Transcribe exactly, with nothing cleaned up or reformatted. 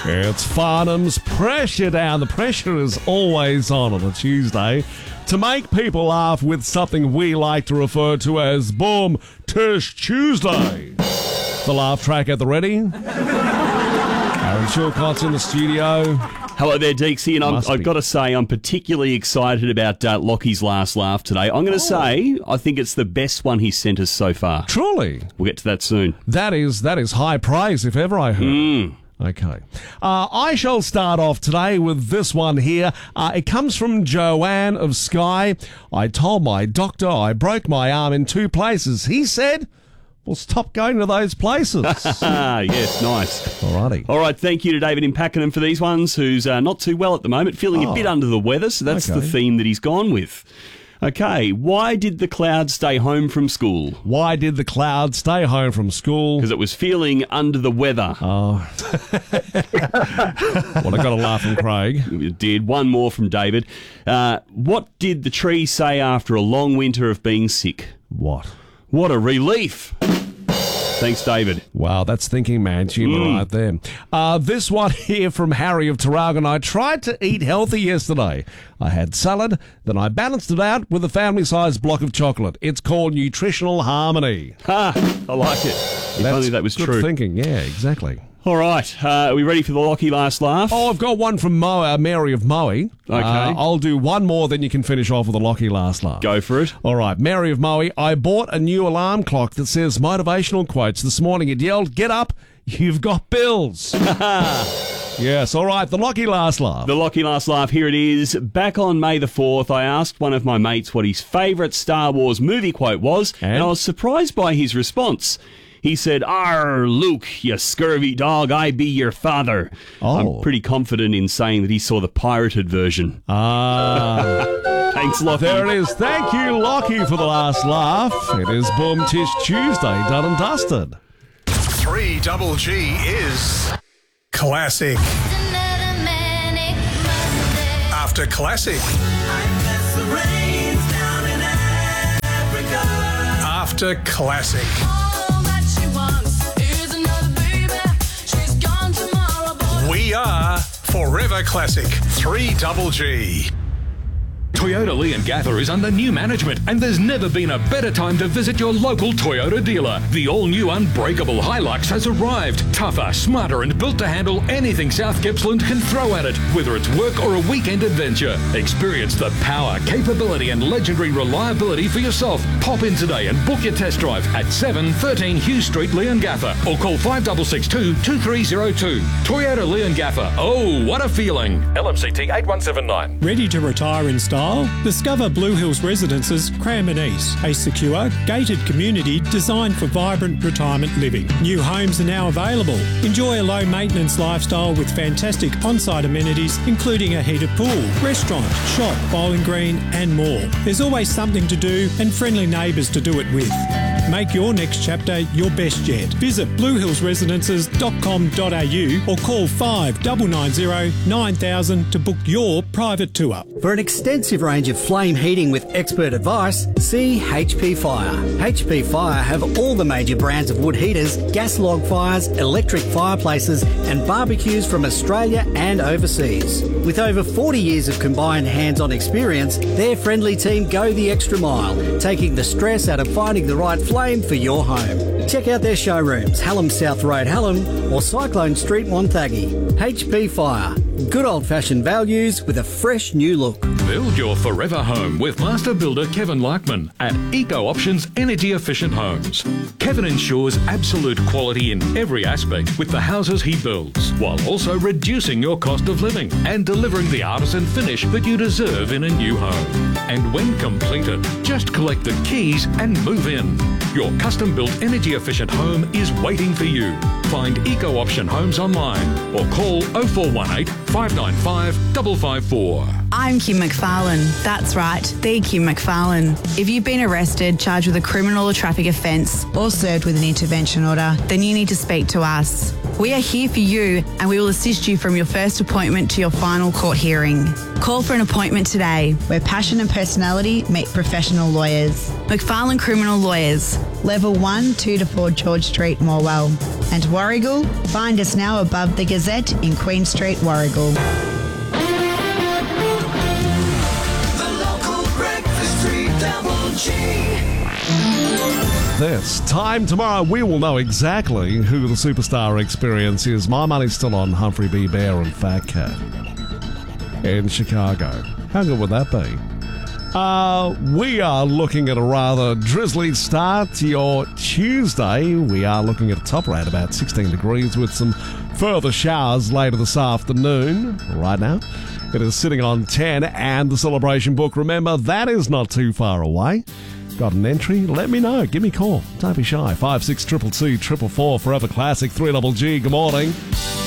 It's Farnham's Pressure Down. The pressure is always on on a Tuesday to make people laugh with something we like to refer to as Boom Tish Tuesday. The laugh track at the ready. Aaron Chilcott's in the studio. Hello there, Deeksy, and I'm, I've got to say I'm particularly excited about uh, Lockie's last laugh today. I'm going to oh. say I think it's the best one he's sent us so far. Truly? We'll get to that soon. That is that is high praise, if ever I heard. Mm. Okay. Uh, I shall start off today with this one here. Uh, it comes from Joanne of Skye. I told my doctor I broke my arm in two places. He said, well, stop going to those places. Yes, nice. Alrighty. All right, thank you to David in Pakenham for these ones, who's uh, not too well at the moment, feeling oh. a bit under the weather, so that's okay. the theme that he's gone with. Okay, why did the cloud stay home from school? Why did the cloud stay home from school? Because it was feeling under the weather. Oh. Well, I got a laugh from Craig. It did. One more from David. Uh, what did the tree say after a long winter of being sick? What? What a relief. Thanks, David. Wow, that's thinking man's humour mm. right there. Uh, this one here from Harry of Taragon. I tried to eat healthy yesterday. I had salad, then I balanced it out with a family-sized block of chocolate. It's called nutritional harmony. Ha! I like it. If that's only that was good true. thinking, yeah, exactly. All right, uh, are we ready for the Lockie last laugh? Oh, I've got one from Mo, uh, Mary of Moe. Okay. Uh, I'll do one more, then you can finish off with the Lockie last laugh. Go for it. All right, Mary of Moe. I bought a new alarm clock that says motivational quotes. This morning it yelled, "Get up, you've got bills." Yes, all right, the Lockie last laugh. The Lockie last laugh, here it is. Back on May the fourth, I asked one of my mates what his favourite Star Wars movie quote was, and? and I was surprised by his response. He said, "Arr, Luke, you scurvy dog, I be your father." Oh. I'm pretty confident in saying that he saw the pirated version. Ah. Thanks, Lockie. There it is. Thank you, Lockie, for the last laugh. It is Boom Tish Tuesday, done and dusted. three Double G is classic. After classic. After classic. We are Forever Classic. three Double G. Toyota Leongatha is under new management, and there's never been a better time to visit your local Toyota dealer. The all-new Unbreakable Hilux has arrived. Tougher, smarter, and built to handle anything South Gippsland can throw at it, whether it's work or a weekend adventure. Experience the power, capability, and legendary reliability for yourself. Pop in today and book your test drive at seven thirteen Hughes Street, Leongatha, or call five six six two, two three zero two. Toyota Leongatha. Oh, what a feeling. L M C T eight one seven nine. Ready to retire in style? Discover Blue Hills Residences, Cranbourne East, a secure, gated community designed for vibrant retirement living. New homes are now available. Enjoy a low-maintenance lifestyle with fantastic on-site amenities, including a heated pool, restaurant, shop, bowling green, and more. There's always something to do and friendly neighbours to do it with. Make your next chapter your best yet. Visit blue hills residences dot com dot a u or call five nine nine zero, nine thousand to book your private tour. For an extensive range of flame heating with expert advice, see H P Fire. H P Fire have all the major brands of wood heaters, gas log fires, electric fireplaces and barbecues from Australia and overseas. With over forty years of combined hands-on experience, their friendly team go the extra mile, taking the stress out of finding the right flame for your home. Check out their showrooms, Hallam South Road, Hallam, or Cyclone Street, Wonthaggi. H P Fire. Good old-fashioned values with a fresh new look. Build your forever home with master builder Kevin Laikman at Eco Options Energy Efficient Homes. Kevin ensures absolute quality in every aspect with the houses he builds, while also reducing your cost of living and delivering the artisan finish that you deserve in a new home. And when completed, just collect the keys and move in. Your custom-built energy-efficient home is waiting for you. Find Eco Option Homes online or call oh four one eight, five nine five, five five four. I'm Kim McFarlane. That's right, the Kim McFarlane. If you've been arrested, charged with a criminal or traffic offence, or served with an intervention order, then you need to speak to us. We are here for you and we will assist you from your first appointment to your final court hearing. Call for an appointment today, where passion and personality meet professional lawyers. McFarlane Criminal Lawyers. Level one, two to four George Street, Morwell. And Warrigal, find us now above the Gazette in Queen Street, Warrigal. The local breakfast, three double G. This time tomorrow, we will know exactly who the superstar experience is. My money's still on Humphrey B. Bear and Fat Cat in Chicago. How good would that be? Uh, we are looking at a rather drizzly start to your Tuesday. We are looking at a top rate about sixteen degrees with some further showers later this afternoon. Right now, it is sitting on ten, and the celebration book, remember, that is not too far away. Got an entry? Let me know. Give me a call. Don't be shy. five six two two two four four Forever Classic three double G. Good morning.